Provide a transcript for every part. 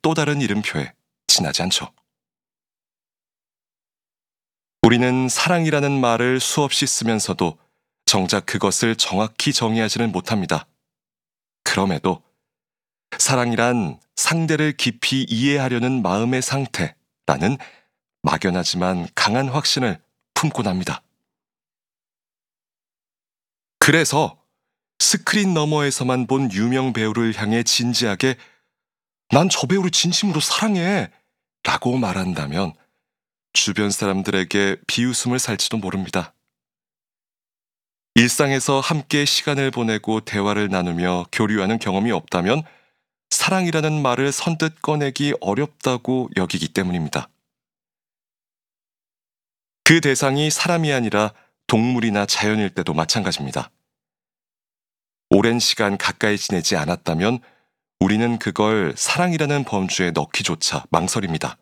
또 다른 이름표에 지나지 않죠. 우리는 사랑이라는 말을 수없이 쓰면서도 정작 그것을 정확히 정의하지는 못합니다. 그럼에도 사랑이란 상대를 깊이 이해하려는 마음의 상태라는 막연하지만 강한 확신을 품곤 합니다. 그래서 스크린 너머에서만 본 유명 배우를 향해 진지하게 "난 저 배우를 진심으로 사랑해" 라고 말한다면 주변 사람들에게 비웃음을 살지도 모릅니다. 일상에서 함께 시간을 보내고 대화를 나누며 교류하는 경험이 없다면 사랑이라는 말을 선뜻 꺼내기 어렵다고 여기기 때문입니다. 그 대상이 사람이 아니라 동물이나 자연일 때도 마찬가지입니다. 오랜 시간 가까이 지내지 않았다면 우리는 그걸 사랑이라는 범주에 넣기조차 망설입니다.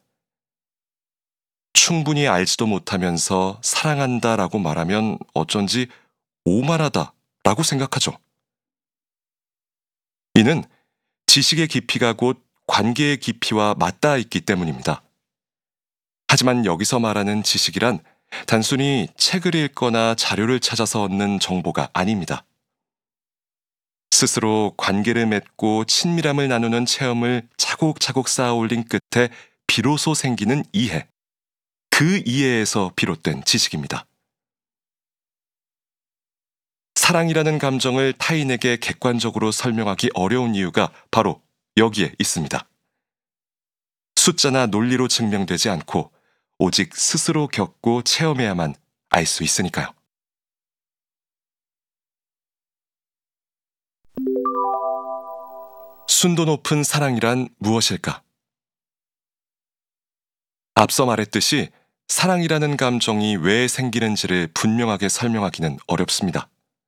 충분히 알지도 못하면서 사랑한다라고 말하면 어쩐지 오만하다라고 생각하죠. 이는 지식의 깊이가 곧 관계의 깊이와 맞닿아 있기 때문입니다. 하지만 여기서 말하는 지식이란 단순히 책을 읽거나 자료를 찾아서 얻는 정보가 아닙니다. 스스로 관계를 맺고 친밀함을 나누는 체험을 차곡차곡 쌓아 올린 끝에 비로소 생기는 이해. 그 이해에서 비롯된 지식입니다. 사랑이라는 감정을 타인에게 객관적으로 설명하기 어려운 이유가 바로 여기에 있습니다. 숫자나 논리로 증명되지 않고 오직 스스로 겪고 체험해야만 알 수 있으니까요. 순도 높은 사랑이란 무엇일까? 앞서 말했듯이 사랑이라는 감정이 왜 생기는지를 분명하게 설명하기는 어렵습니다.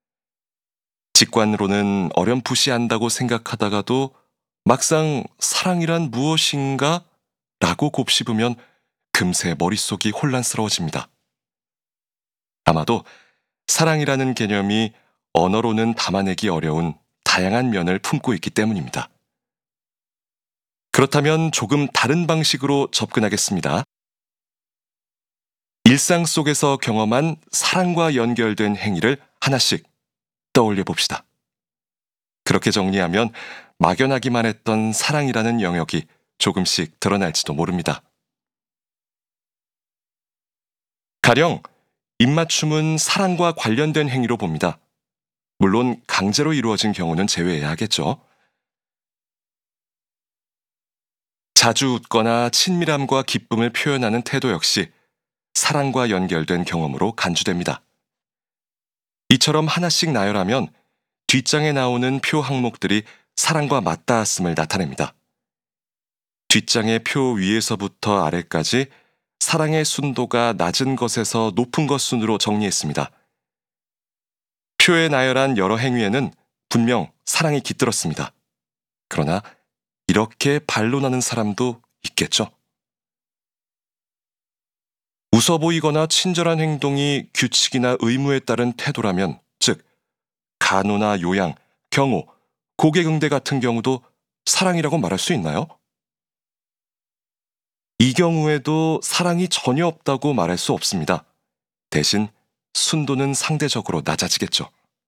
직관으로는 어렴풋이 안다고 생각하다가도 막상 사랑이란 무엇인가? 라고 곱씹으면 금세 머릿속이 혼란스러워집니다. 아마도 사랑이라는 개념이 언어로는 담아내기 어려운 다양한 면을 품고 있기 때문입니다. 그렇다면 조금 다른 방식으로 접근하겠습니다. 일상 속에서 경험한 사랑과 연결된 행위를 하나씩 떠올려 봅시다. 그렇게 정리하면 막연하기만 했던 사랑이라는 영역이 조금씩 드러날지도 모릅니다. 가령 입맞춤은 사랑과 관련된 행위로 봅니다. 물론 강제로 이루어진 경우는 제외해야 하겠죠. 자주 웃거나 친밀함과 기쁨을 표현하는 태도 역시 사랑과 연결된 경험으로 간주됩니다. 이처럼 하나씩 나열하면 뒷장에 나오는 표 항목들이 사랑과 맞닿았음을 나타냅니다. 뒷장의 표 위에서부터 아래까지 사랑의 순도가 낮은 것에서 높은 것 순으로 정리했습니다. 표에 나열한 여러 행위에는 분명 사랑이 깃들었습니다. 그러나 이렇게 반론하는 사람도 있겠죠. 웃어 보이거나 친절한 행동이 규칙이나 의무에 따른 태도라면, 즉 간호나 요양, 경호, 고객응대 같은 경우도 사랑이라고 말할 수 있나요? 이 경우에도 사랑이 전혀 없다고 말할 수 없습니다. 대신 순도는 상대적으로 낮아지겠죠.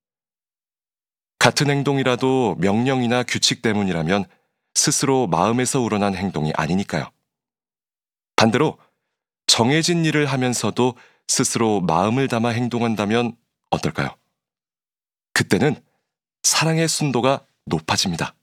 같은 행동이라도 명령이나 규칙 때문이라면 스스로 마음에서 우러난 행동이 아니니까요. 반대로 정해진 일을 하면서도 스스로 마음을 담아 행동한다면 어떨까요? 그때는 사랑의 순도가 높아집니다.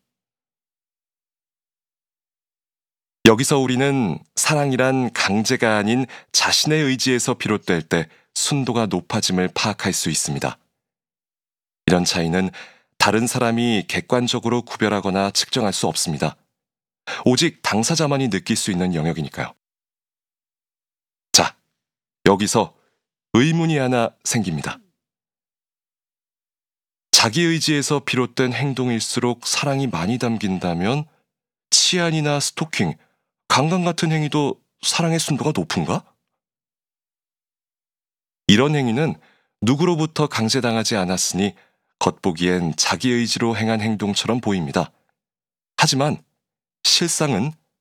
여기서 우리는 사랑이란 강제가 아닌 자신의 의지에서 비롯될 때 순도가 높아짐을 파악할 수 있습니다. 이런 차이는 다른 사람이 객관적으로 구별하거나 측정할 수 없습니다. 오직 당사자만이 느낄 수 있는 영역이니까요. 자, 여기서 의문이 하나 생깁니다. 자기 의지에서 비롯된 행동일수록 사랑이 많이 담긴다면 치안이나 스토킹, 강간 같은 행위도 사랑의 순도가 높은가? 이런 행위는 누구로부터 강제당하지 않았으니 겉보기엔 자기 의지로 행한 행동처럼 보입니다. 하지만 실상은